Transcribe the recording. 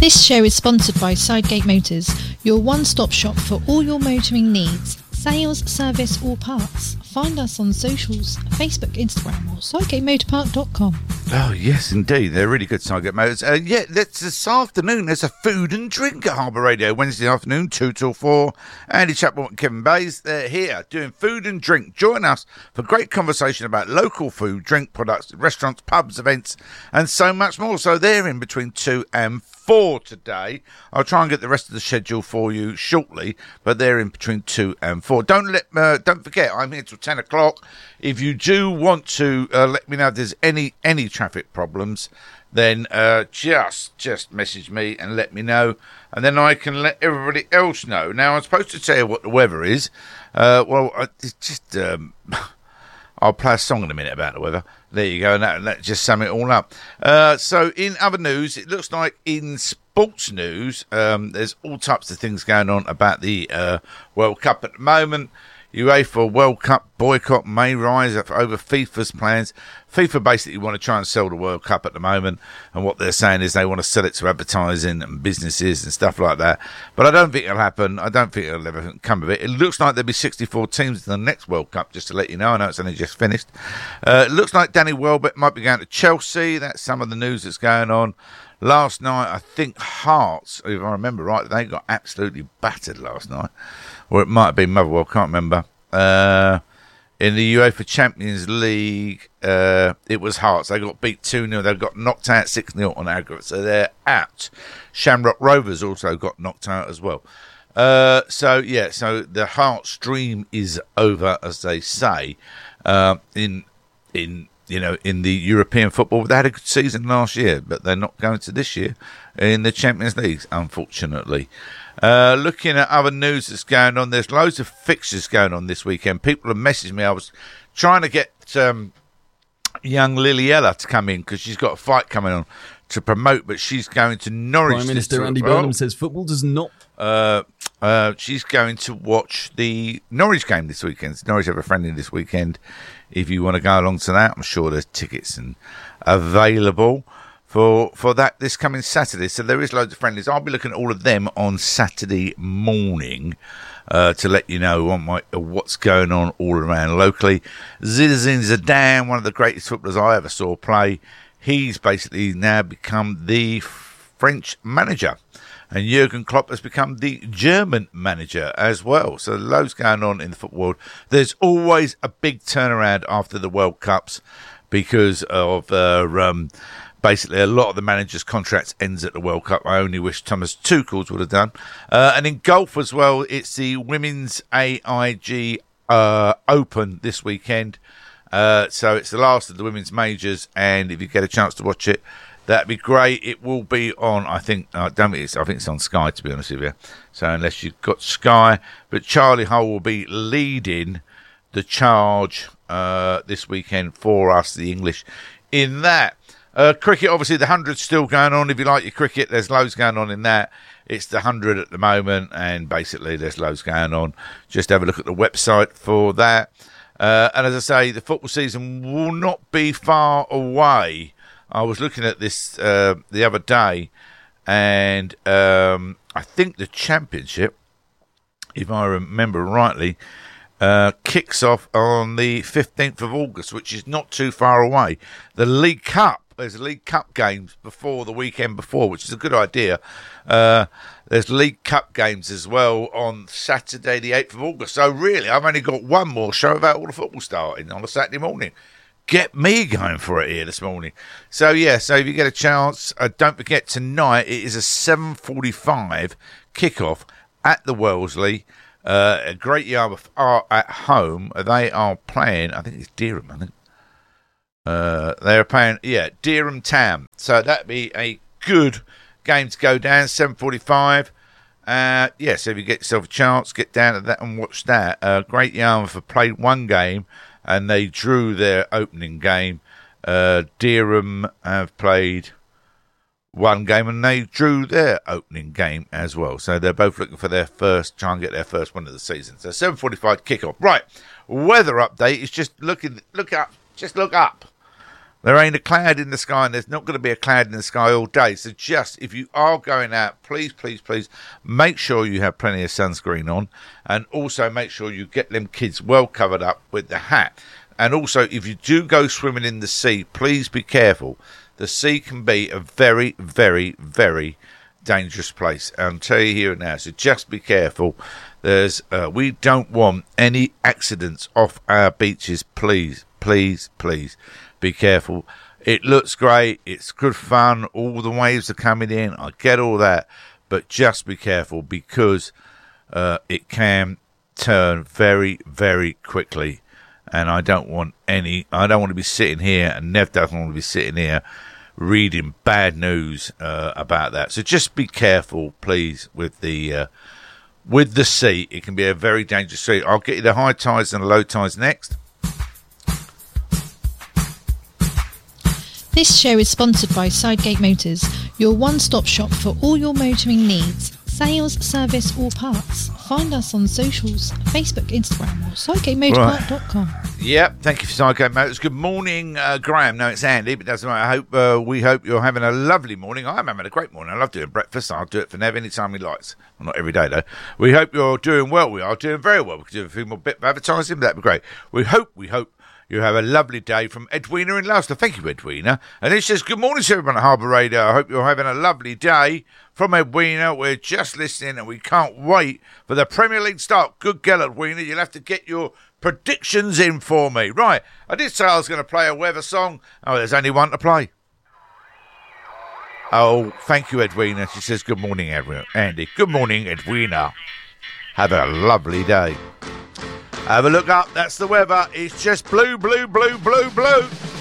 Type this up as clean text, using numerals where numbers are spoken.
This show is sponsored by Sidegate Motors, your one-stop shop for all your motoring needs, sales, service or parts. Find us on socials, Facebook, Instagram or SidegateMotorPark.com. Oh, yes, indeed. They're really good, Sidegate Motors. This afternoon, there's a food and drink at Harbour Radio, Wednesday afternoon, 2 till 4. Andy Chapman and Kevin Bays, they're here doing food and drink. Join us for great conversation about local food, drink products, restaurants, pubs, events, and so much more. So they're in between 2 and 4 today. I'll try and get the rest of the schedule for you shortly, but they're in between 2 and 4. Don't forget, I'm here till 10 o'clock. If you do want to let me know if there's any traffic problems, then just message me and let me know, and then I can let everybody else know. Now, I'm supposed to tell you what the weather is. I'll play a song in a minute about the weather. There you go, and that just sum it all up. So in other news, it looks like in sports news, there's all types of things going on about the World Cup at the moment. UEFA World Cup boycott may rise over FIFA's plans. FIFA basically want to try and sell the World Cup at the moment, and what they're saying is they want to sell it to advertising and businesses and stuff like that. But I don't think it'll happen. I don't think it'll ever come of it. It looks like there'll be 64 teams in the next World Cup, just to let you know. I know it's only just finished. It looks like Danny Welbeck might be going to Chelsea. That's some of the news that's going on. Last night, I think Hearts, if I remember right, they got absolutely battered last night. Or it might have been Motherwell, can't remember. In the UEFA Champions League, it was Hearts. They got beat 2-0. They got knocked out 6-0 on aggregate, so they're out. Shamrock Rovers also got knocked out as well. So the Hearts dream is over, as they say, in the European football. They had a good season last year, but they're not going to this year in the Champions League, unfortunately. Looking at other news that's going on, there's loads of fixtures going on this weekend. People have messaged me. I was trying to get young Liliella to come in because she's got a fight coming on to promote, but she's going to Norwich. Prime Minister Andy Burnham says football does not. She's going to watch the Norwich game this weekend. Norwich have a friendly this weekend. If you want to go along to that, I'm sure there's tickets and available for that this coming Saturday. So there is loads of friendlies. I'll be looking at all of them on Saturday morning to let you know what's going on all around locally. Zinedine Zidane, one of the greatest footballers I ever saw play, he's basically now become the French manager. And Jurgen Klopp has become the German manager as well. So loads going on in the football world. There's always a big turnaround after the World Cups because of basically a lot of the managers' contracts ends at the World Cup. I only wish Thomas Tuchel would have done. And in golf as well, it's the Women's AIG Open this weekend. So it's the last of the women's majors. And if you get a chance to watch it, that'd be great. It will be on, I think it's on Sky, to be honest with you. So unless you've got Sky. But Charlie Hull will be leading the charge this weekend for us, the English, in that. Cricket, obviously, the 100's still going on. If you like your cricket, there's loads going on in that. It's the 100 at the moment, and basically there's loads going on. Just have a look at the website for that. And as I say, the football season will not be far away. I was looking at this the other day, and I think the Championship, if I remember rightly, kicks off on the 15th of August, which is not too far away. The League Cup, there's League Cup games before the weekend before, which is a good idea. There's League Cup games as well on Saturday, the 8th of August. So really, I've only got one more show about all the football starting on a Saturday morning. Get me going for it here this morning. So if you get a chance, don't forget tonight it is a 7:45 kickoff at the Wellesley. A Great Yarmouth are at home. They are playing, I think it's Dereham, I think. They're playing, Dereham Town. So that'd be a good game to go down, 7:45. So if you get yourself a chance, get down to that and watch that. Great Yarmouth have played one game and they drew their opening game. Dereham have played one game and they drew their opening game as well. So they're both looking for try and get their first win of the season. So 7:45 kickoff. Right, weather update is just look up. There ain't a cloud in the sky, and there's not going to be a cloud in the sky all day. So just, if you are going out, please, please, please, make sure you have plenty of sunscreen on. And also make sure you get them kids well covered up with the hat. And also, if you do go swimming in the sea, please be careful. The sea can be a very, very, very dangerous place. I'll tell you here and now, so just be careful. We don't want any accidents off our beaches. Please, please, please. Be careful. It looks great. It's good fun. All the waves are coming in. I get all that. But just be careful because it can turn very, very quickly. And I don't want to be sitting here, and Nev doesn't want to be sitting here reading bad news about that. So just be careful, please, with the sea. It can be a very dangerous sea. I'll get you the high tides and the low tides next. This show is sponsored by Sidegate Motors, your one-stop shop for all your motoring needs, sales, service or parts. Find us on socials, Facebook, Instagram or SidegateMotorPark.com. Yep, thank you for Sidegate Motors. Good morning, Graham. No, it's Andy, but doesn't matter. We hope you're having a lovely morning. I'm having a great morning. I love doing breakfast. I'll do it for Nev anytime he likes. Well, not every day, though. We hope you're doing well. We are doing very well. We could do a few more bit of advertising, but that'd be great. We hope you have a lovely day from Edwina in Leicester. Thank you, Edwina. And it says, good morning to everyone at Harbour Radio. I hope you're having a lovely day. From Edwina, we're just listening and we can't wait for the Premier League start. Good girl, Edwina. You'll have to get your predictions in for me. Right, I did say I was going to play a weather song. Oh, there's only one to play. Oh, thank you, Edwina. She says, good morning, Andy. Good morning, Edwina. Have a lovely day. Have a look up. That's the weather. It's just blue, blue, blue, blue, blue.